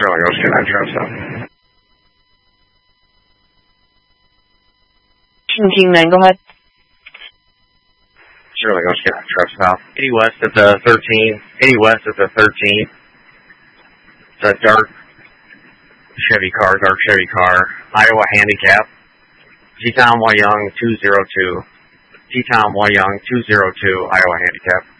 Charlie Oscar 9 Trav South. King 9, go ahead. Charlie Oscar 9 Trav South. 80 west at the 13. 80 west at the 13. It's a dark Chevy car, Iowa handicap. T-Tom Y Young 202. T-Tom Y Young 202, Iowa handicap.